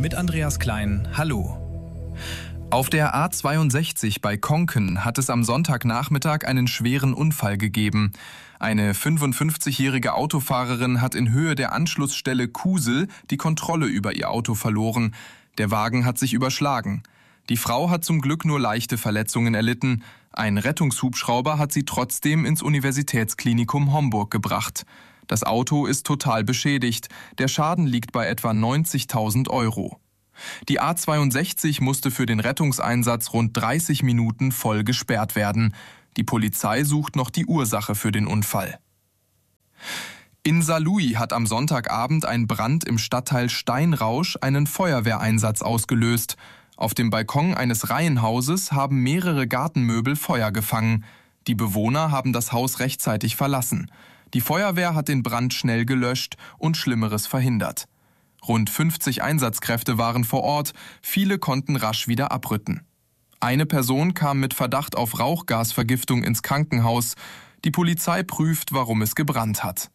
mit Andreas Klein. Hallo. Auf der A62 bei Konken hat es am Sonntagnachmittag einen schweren Unfall gegeben. Eine 55-jährige Autofahrerin hat in Höhe der Anschlussstelle Kusel die Kontrolle über ihr Auto verloren. Der Wagen hat sich überschlagen. Die Frau hat zum Glück nur leichte Verletzungen erlitten. Ein Rettungshubschrauber hat sie trotzdem ins Universitätsklinikum Homburg gebracht. Das Auto ist total beschädigt. Der Schaden liegt bei etwa 90.000 Euro. Die A62 musste für den Rettungseinsatz rund 30 Minuten voll gesperrt werden. Die Polizei sucht noch die Ursache für den Unfall. In Saarlouis hat am Sonntagabend ein Brand im Stadtteil Steinrausch einen Feuerwehreinsatz ausgelöst. Auf dem Balkon eines Reihenhauses haben mehrere Gartenmöbel Feuer gefangen. Die Bewohner haben das Haus rechtzeitig verlassen. Die Feuerwehr hat den Brand schnell gelöscht und Schlimmeres verhindert. Rund 50 Einsatzkräfte waren vor Ort, viele konnten rasch wieder abrücken. Eine Person kam mit Verdacht auf Rauchgasvergiftung ins Krankenhaus. Die Polizei prüft, warum es gebrannt hat.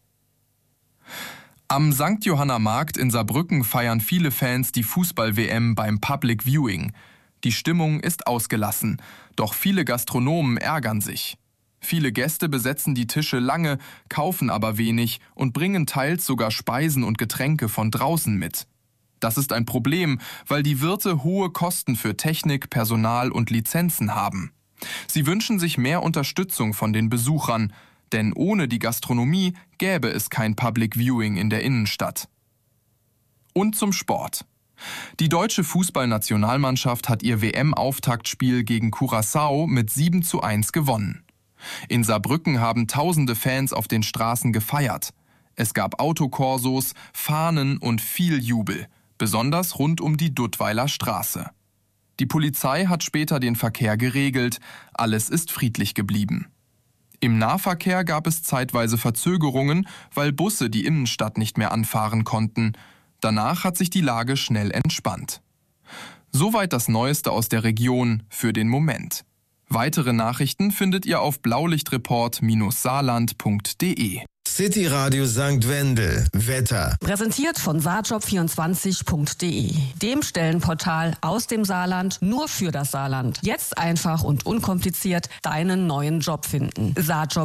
Am St. Johanna Markt in Saarbrücken feiern viele Fans die Fußball-WM beim Public Viewing. Die Stimmung ist ausgelassen, doch viele Gastronomen ärgern sich. Viele Gäste besetzen die Tische lange, kaufen aber wenig und bringen teils sogar Speisen und Getränke von draußen mit. Das ist ein Problem, weil die Wirte hohe Kosten für Technik, Personal und Lizenzen haben. Sie wünschen sich mehr Unterstützung von den Besuchern, denn ohne die Gastronomie gäbe es kein Public Viewing in der Innenstadt. Und zum Sport. Die deutsche Fußballnationalmannschaft hat ihr WM-Auftaktspiel gegen Curaçao mit 7:1 gewonnen. In Saarbrücken haben tausende Fans auf den Straßen gefeiert. Es gab Autokorsos, Fahnen und viel Jubel, besonders rund um die Duttweiler Straße. Die Polizei hat später den Verkehr geregelt, alles ist friedlich geblieben. Im Nahverkehr gab es zeitweise Verzögerungen, weil Busse die Innenstadt nicht mehr anfahren konnten. Danach hat sich die Lage schnell entspannt. Soweit das Neueste aus der Region für den Moment. Weitere Nachrichten findet ihr auf blaulichtreport-saarland.de. City Radio St. Wendel. Wetter. Präsentiert von saarjob24.de, dem Stellenportal aus dem Saarland nur für das Saarland. Jetzt einfach und unkompliziert deinen neuen Job finden.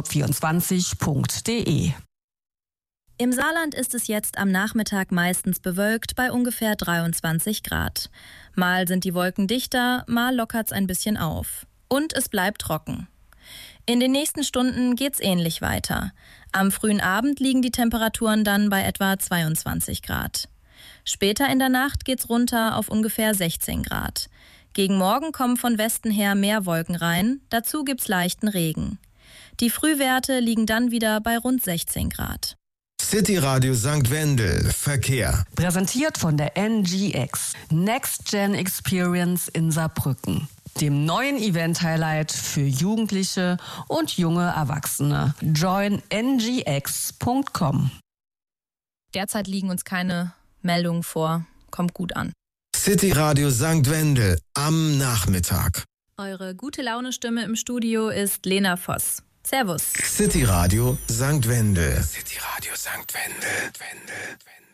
saarjob24.de. Im Saarland ist es jetzt am Nachmittag meistens bewölkt bei ungefähr 23 Grad. Mal sind die Wolken dichter, mal lockert's ein bisschen auf. Und es bleibt trocken. In den nächsten Stunden geht's ähnlich weiter. Am frühen Abend liegen die Temperaturen dann bei etwa 22 Grad. Später in der Nacht geht's runter auf ungefähr 16 Grad. Gegen Morgen kommen von Westen her mehr Wolken rein, dazu gibt's leichten Regen. Die Frühwerte liegen dann wieder bei rund 16 Grad. City Radio St. Wendel. Verkehr. Präsentiert von der NGX, Next Gen Experience in Saarbrücken, dem neuen Event-Highlight für Jugendliche und junge Erwachsene. Join ngx.com. Derzeit liegen uns keine Meldungen vor. Kommt gut an. City Radio St. Wendel am Nachmittag. Eure gute Laune-Stimme im Studio ist Lena Voss. Servus. City Radio St. Wendel. City Radio St. Wendel.